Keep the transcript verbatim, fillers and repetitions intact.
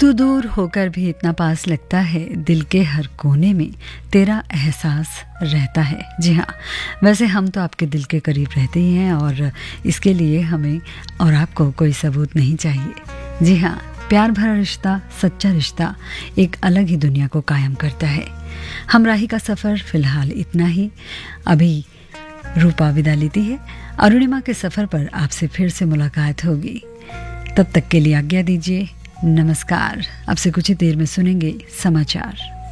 तू दूर होकर भी इतना पास लगता है, दिल के हर कोने में तेरा एहसास रहता है। जी हाँ, वैसे हम तो आपके दिल के करीब रहते ही हैं और इसके लिए हमें और आपको कोई सबूत नहीं चाहिए। जी हाँ, प्यार भरा रिश्ता, सच्चा रिश्ता एक अलग ही दुनिया को कायम करता है। हमराही का सफ़र फ़िलहाल इतना ही। अभी रूपा विदा लेती है। अरुणिमा के सफ़र पर आपसे फिर से मुलाकात होगी। तब तक के लिए आज्ञा दीजिए। नमस्कार। अब से कुछ ही देर में सुनेंगे समाचार।